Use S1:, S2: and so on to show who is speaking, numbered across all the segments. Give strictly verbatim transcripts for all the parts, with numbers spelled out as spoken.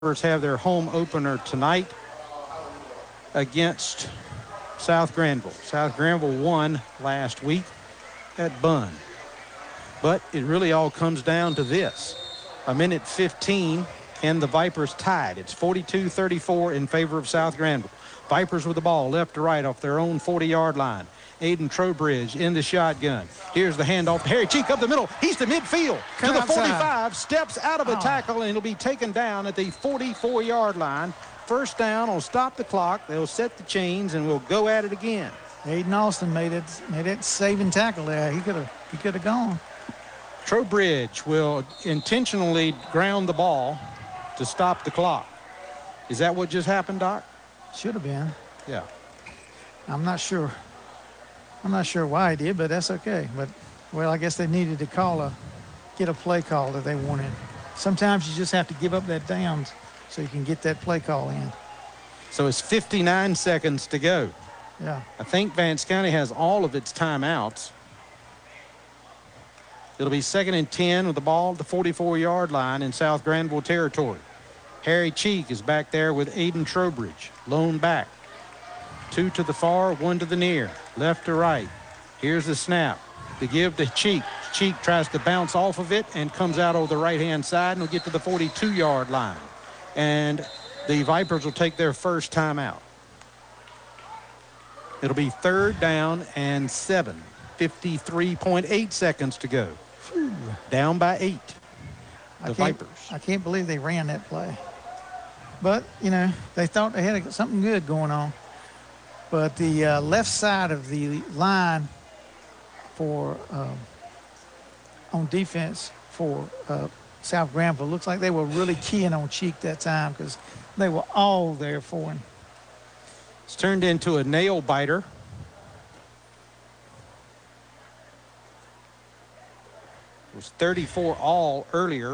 S1: Vipers have their home opener tonight against South Granville. South Granville won last week at Bunn. But it really all comes down to this. A minute fifteen and the Vipers tied. It's forty-two thirty-four in favor of South Granville. Vipers with the ball left to right off their own forty-yard line. Aiden Trowbridge in the shotgun. Here's the handoff. Harry Cheek up the middle. He's to midfield.
S2: Come
S1: to the
S2: outside.
S1: forty-five. Steps out of a
S2: Oh.
S1: tackle, and he'll be taken down at the forty-four-yard line. First down will stop the clock. They'll set the chains, and we'll go at it again.
S2: Aiden Austin made it made it saving tackle there. He could have he could have gone.
S1: Trowbridge will intentionally ground the ball to stop the clock. Is that what just happened, Doc?
S2: Should have been.
S1: Yeah.
S2: I'm not sure. I'm not sure why he did, but that's okay. But well, I guess they needed to call a get a play call that they wanted. Sometimes you just have to give up that downs so you can get that play call in.
S1: So it's fifty-nine seconds to go.
S2: Yeah.
S1: I think Vance County has all of its timeouts. It'll be second and ten with the ball at the forty-four-yard line in South Granville territory. Harry Cheek is back there with Aiden Trowbridge, lone back. Two to the far, one to the near, left to right. Here's the snap. The give to Cheek. Cheek tries to bounce off of it and comes out over the right-hand side and will get to the forty-two-yard line. And the Vipers will take their first timeout. It'll be third down and seven. fifty-three point eight seconds to go.
S2: Whew.
S1: Down by eight. The
S2: I can't,
S1: Vipers.
S2: I can't believe they ran that play. But, you know, they thought they had something good going on. But the uh, left side of the line for um, on defense for uh, South Granville looks like they were really keying on Cheek that time because they were all there for him.
S1: It's turned into a nail biter. It was thirty-four all earlier.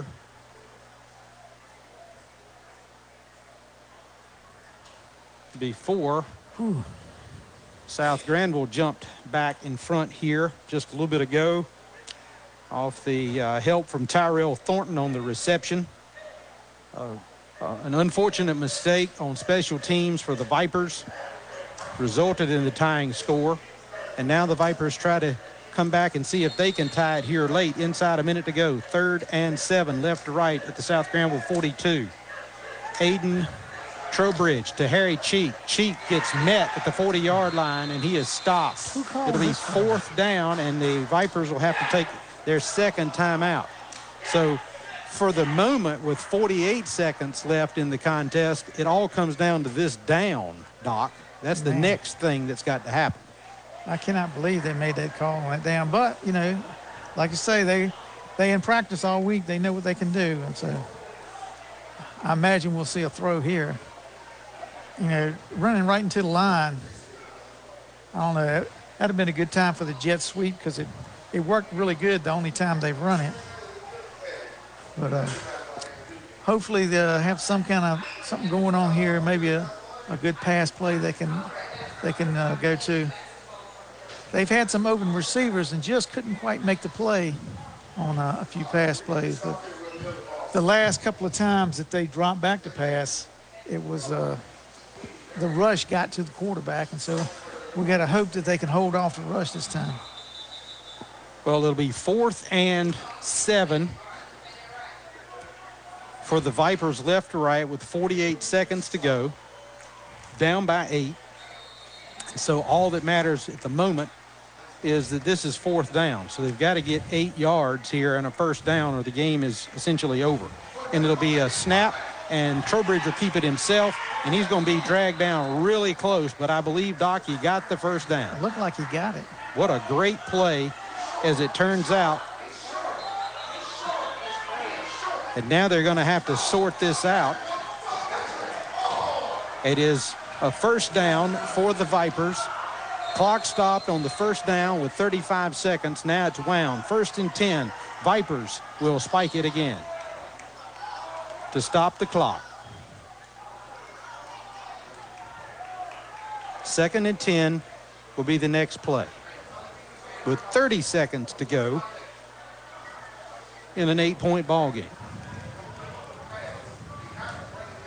S1: Before
S2: Whew.
S1: South Granville jumped back in front here just a little bit ago off the uh, help from Tyrell Thornton on the reception. Uh, uh, an unfortunate mistake on special teams for the Vipers resulted in the tying score. And now the Vipers try to come back and see if they can tie it here late. Inside a minute to go. Third and seven, left to right at the South Granville forty-two. Aiden Trowbridge to Harry Cheek. Cheek gets met at the forty-yard line, and he is stopped.
S2: Who called
S1: It'll be
S2: this
S1: fourth down, and the Vipers will have to take their second timeout. So for the moment, with forty-eight seconds left in the contest, it all comes down to this down, Doc. That's the
S2: Man.
S1: next thing that's got to happen.
S2: I cannot believe they made that call on that down. But, you know, like I say, they they in practice all week. They know what they can do. And so I imagine we'll see a throw here. You know, running right into the line. I don't know. That'd have been a good time for the jet sweep because it, it worked really good the only time they've run it. But uh, hopefully they'll have some kind of something going on here. Maybe a, a good pass play they can, they can uh, go to. They've had some open receivers and just couldn't quite make the play on uh, a few pass plays. But the last couple of times that they dropped back to pass, it was uh, the rush got to the quarterback. And so we got to hope that they can hold off the rush this time.
S1: Well, it'll be fourth and seven for the Vipers left to right with forty-eight seconds to go. Down by eight. So all that matters at the moment is that this is fourth down. So they've got to get eight yards here and a first down or the game is essentially over. And it'll be a snap, and Trowbridge will keep it himself, and he's going to be dragged down really close. But I believe, Doc, he got the first down.
S2: It looked like he got it.
S1: What a great play, as it turns out. And now they're going to have to sort this out. It is a first down for the Vipers. Clock stopped on the first down with thirty-five seconds. Now it's wound. First and ten. Vipers will spike it again to stop the clock. Second and ten will be the next play. With thirty seconds to go in an eight-point ball game.